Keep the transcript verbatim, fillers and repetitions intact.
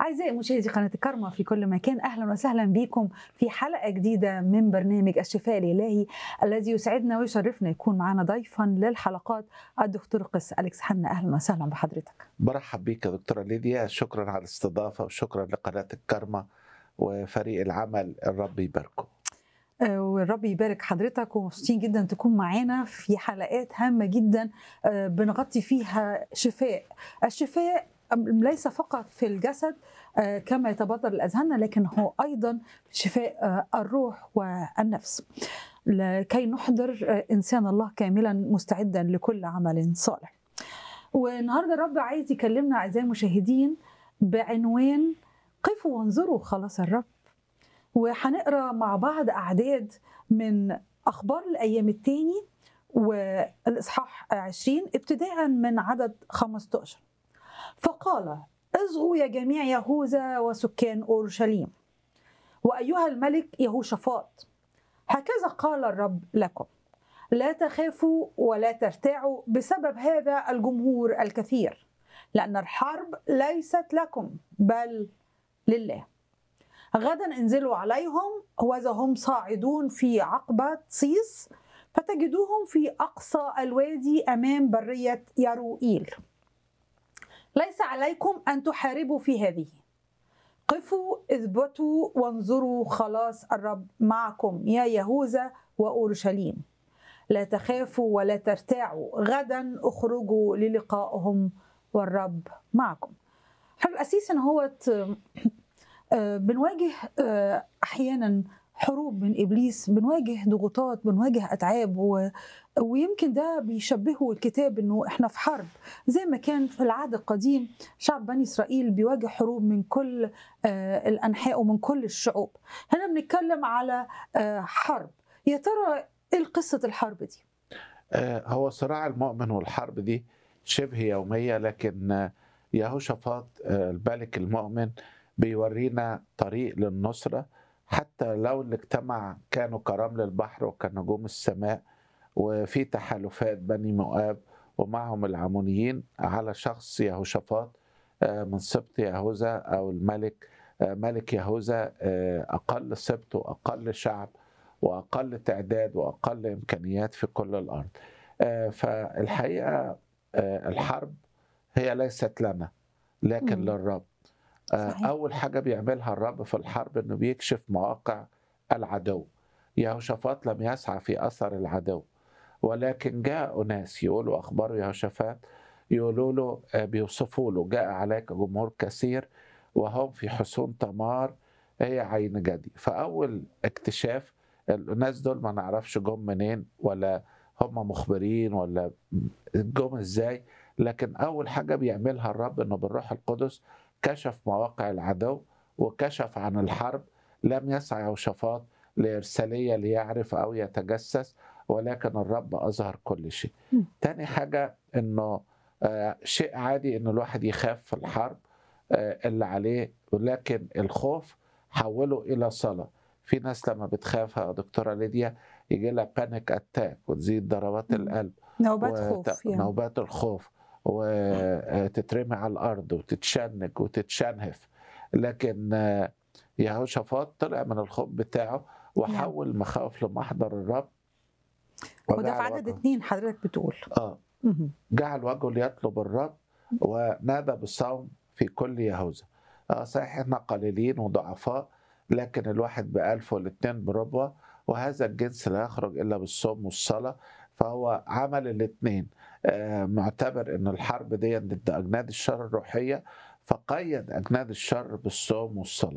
أعزائي مشاهدي قناة الكرمة في كل مكان، أهلا وسهلا بكم في حلقة جديدة من برنامج الشفاء الإلهي الذي يسعدنا ويشرفنا يكون معنا ضيفا للحلقات الدكتور قس أليكس حنا. أهلا وسهلا بحضرتك. برحب بيك يا دكتورة ليديا، شكرا على الاستضافة وشكرا لقناة الكرمة وفريق العمل، الرب يباركم. والرب يبارك حضرتك، ومبسوطين جدا تكون معانا في حلقات هامة جدا بنغطي فيها شفاء. الشفاء ليس فقط في الجسد كما يتبادر لأذهاننا، لكن هو أيضا شفاء الروح والنفس، لكي نحضر إنسان الله كاملا مستعدا لكل عمل صالح. والنهارده الرب عايز يكلمنا أعزائي المشاهدين بعنوان قفوا وانظروا خلاص الرب. وهنقرا مع بعض أعداد من أخبار الأيام الثاني والإصحاح عشرين ابتداء من عدد خمسة عشر. فقال: اصغوا يا جميع يهوذا وسكان أورشليم، وأيها الملك يهوشافاط، هكذا قال الرب لكم: لا تخافوا ولا ترتاعوا بسبب هذا الجمهور الكثير، لأن الحرب ليست لكم بل لله. غدا انزلوا عليهم، وإذا هم صاعدون في عقبة صيص فتجدوهم في أقصى الوادي أمام برية يروئيل. ليس عليكم أن تحاربوا في هذه. قفوا اثبتوا وانظروا خلاص الرب معكم يا يهوذا وأورشليم. لا تخافوا ولا ترتاعوا، غدا اخرجوا للقائهم والرب معكم. حرب الأسيس إن هو بنواجه أحيانا حروب من إبليس، بنواجه ضغوطات، بنواجه أتعاب، و... ويمكن ده بيشبهه الكتاب إنه إحنا في حرب، زي ما كان في العهد القديم شعب بني إسرائيل بيواجه حروب من كل الأنحاء ومن كل الشعوب. هنا بنتكلم على حرب. يا ترى إيه قصة الحرب دي؟ هو صراع المؤمن والحرب دي شبه يومية، لكن يهوشافاط الملك المؤمن بيورينا طريق للنصرة، حتى لو الاجتمع كانوا كرمل البحر وكنجوم السماء، وفي تحالفات بني مؤاب ومعهم العمونيين على شخص يهوشافاط من سبط يهوذا أو الملك ملك يهوذا، أقل سبط وأقل شعب وأقل تعداد وأقل إمكانيات في كل الأرض. فالحقيقة الحرب هي ليست لنا لكن م. للرب. صحيح. أول حاجة بيعملها الرب في الحرب إنه بيكشف مواقع العدو. يهوشافاط لم يسعى في أثر العدو، ولكن جاء ناس يقولوا أخبار يهوشافاط، يقولوا له بيوصفوا له: جاء عليك جمهور كثير وهم في حصون تمار هي عين جدي. فأول اكتشاف الناس دول ما نعرفش جم منين، ولا هم مخبرين، ولا جم ازاي، لكن أول حاجة بيعملها الرب إنه بالروح القدس كشف مواقع العدو وكشف عن الحرب. لم يسعى يهوشافاط لإرسالية ليعرف أو يتجسس، ولكن الرب أظهر كل شيء. م. تاني حاجة إنه آه شيء عادي إنه الواحد يخاف في الحرب آه اللي عليه، ولكن الخوف حوله إلى صلاة. في ناس لما بتخاف يا دكتورة ليديا يجي لها بانيك أتاك وتزيد ضربات م. القلب، نوبات وت... خوف يعني. نوبات الخوف، وتترمي على الأرض وتتشنج وتتشنهف. لكن يهوشافاط طلع من الخوف بتاعه وحول المخاوف لمحضر الرب. وده في عدد اتنين حضرتك بتقول اه جعل وجهه ليطلب الرب ونادى بالصوم في كل يهوذا. اه صحيح احنا قليلين وضعفاء، لكن الواحد بألف والاتنين بربوة، وهذا الجنس لا يخرج إلا بالصوم والصلاة. فهو عمل الاثنين، معتبر ان الحرب دي ضد اجناد الشر الروحيه، فقيد اجناد الشر بالصوم والصلاه.